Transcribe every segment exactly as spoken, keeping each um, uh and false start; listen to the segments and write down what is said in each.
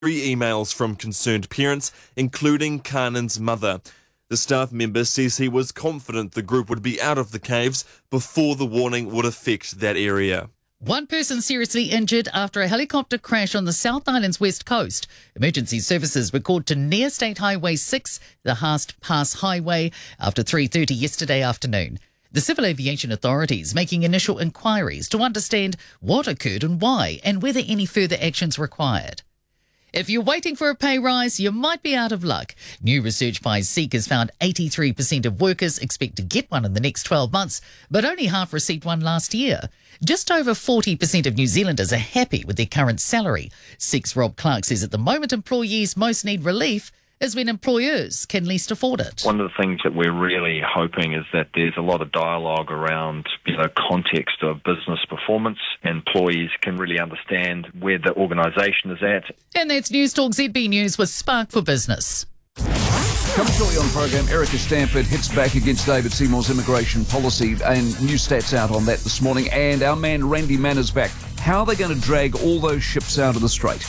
three emails from concerned parents, including Kanan's mother. The staff member says he was confident the group would be out of the caves before the warning would affect that area. One person seriously injured after a helicopter crash on the South Island's west coast. Emergency services were called to near State Highway six, the Haast Pass Highway, after three thirty yesterday afternoon. The Civil Aviation Authorities making initial inquiries to understand what occurred and why, and whether any further actions required. If you're waiting for a pay rise, you might be out of luck. New research by Seek has found eighty-three percent of workers expect to get one in the next twelve months, but only half received one last year. Just over forty percent of New Zealanders are happy with their current salary. Seek's Rob Clark says at the moment employees most need relief is when employers can least afford it. One of the things that we're really hoping is that there's a lot of dialogue around, you know, context of business performance. Employees can really understand where the organisation is at. And that's News Talk Z B News with Spark for Business. Coming shortly on the program, Erica Stanford hits back against David Seymour's immigration policy, and new stats out on that this morning. And our man Randy Manners back. How are they going to drag all those ships out of the Strait?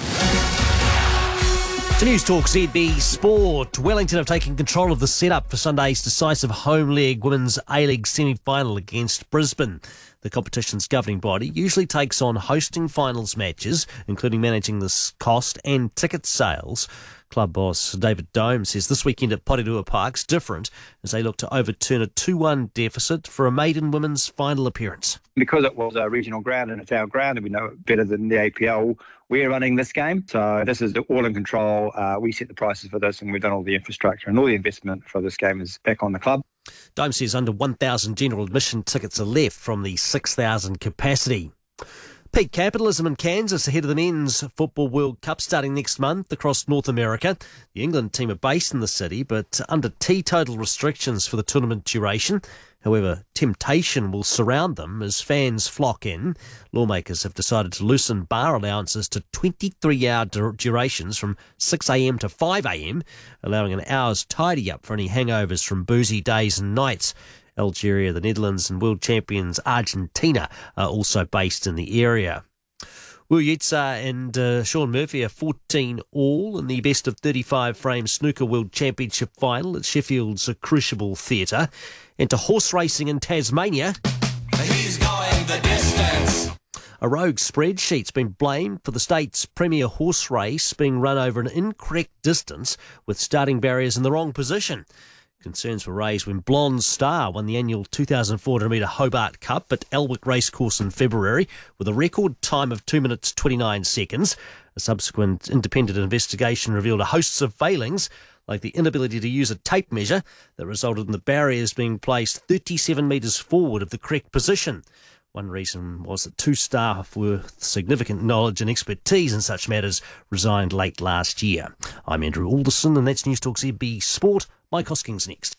To News Talk Z B Sport, Wellington have taken control of the setup for Sunday's decisive home leg women's A-League semi-final against Brisbane. The competition's governing body usually takes on hosting finals matches, including managing the cost and ticket sales. Club boss David Dome says this weekend at Porirua Park's different as they look to overturn a two one deficit for a maiden women's final appearance. Because it was a regional ground and it's our ground and we know it better than the A P L, we're running this game. So this is all in control. Uh, we set the prices for this and we've done all the infrastructure, and all the investment for this game is back on the club. Dome says under one thousand general admission tickets are left from the six thousand capacity. Peak capitalism in Kansas ahead of the Men's Football World Cup starting next month across North America. The England team are based in the city, but under teetotal restrictions for the tournament duration. However, temptation will surround them as fans flock in. Lawmakers have decided to loosen bar allowances to twenty-three hour durations from six a.m. to five a.m., allowing an hour's tidy-up for any hangovers from boozy days and nights. Algeria, the Netherlands and world champions Argentina are also based in the area. Will Yitza and uh, Sean Murphy are fourteen all in the best of thirty-five frame snooker world championship final at Sheffield's Crucible Theatre. And to horse racing in Tasmania, he's going the distance. A rogue spreadsheet's been blamed for the state's premier horse race being run over an incorrect distance with starting barriers in the wrong position. Concerns were raised when Blonde Star won the annual two thousand four hundred metre Hobart Cup at Elwick Racecourse in February with a record time of two minutes twenty-nine seconds. A subsequent independent investigation revealed a host of failings, like the inability to use a tape measure that resulted in the barriers being placed thirty-seven metres forward of the correct position. One reason was that two staff with significant knowledge and expertise in such matters resigned late last year. I'm Andrew Alderson, and that's News Talk Z B Sport. Mike Hoskins next.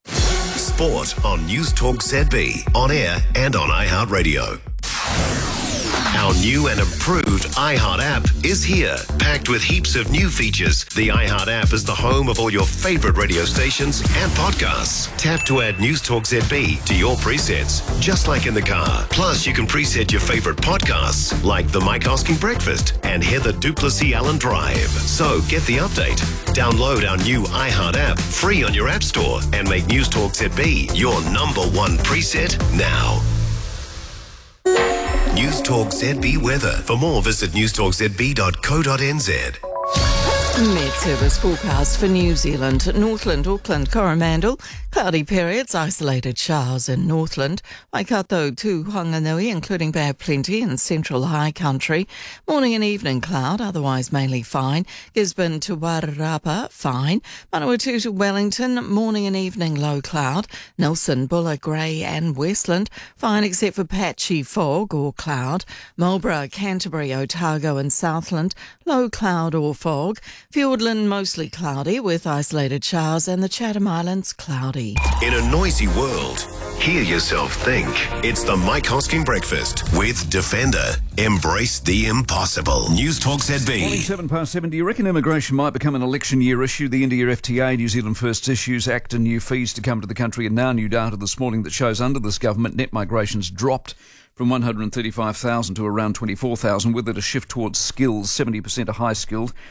Sport on News Talk Z B, on air and on iHeartRadio. Our new and improved iHeart app is here, packed with heaps of new features. The iHeart app is the home of all your favourite radio stations and podcasts. Tap to add News Talk Z B to your presets, just like in the car. Plus, you can preset your favourite podcasts, like The Mike Hosking Breakfast and Heather Duplessis Allen Drive. So get the update. Download our new iHeart app free on your app store and make News Talk Z B your number one preset now. News Talk Z B weather. For more, visit news talk z b dot co dot n z. Met Service forecast for New Zealand, Northland, Auckland, Coromandel, cloudy periods, isolated showers in Northland, Waikato to Whanganui, including Bay of Plenty in central high country, morning and evening cloud, otherwise mainly fine, Gisborne to Wairarapa, fine, Manawatu to Wellington, morning and evening low cloud, Nelson, Buller, Grey and Westland, fine except for patchy fog or cloud, Marlborough, Canterbury, Otago and Southland, low cloud or fog, Fiordland mostly cloudy with isolated showers, and the Chatham Islands cloudy. In a noisy world, hear yourself think. It's the Mike Hosking Breakfast with Defender. Embrace the impossible. News Talk Z B. Morning, seven past seven. Do you reckon immigration might become an election year issue? The India F T A, New Zealand First Issues Act and new fees to come to the country, and now new data this morning that shows under this government net migration's dropped from one hundred thirty-five thousand to around twenty-four thousand, with it a shift towards skills, seventy percent are high skilled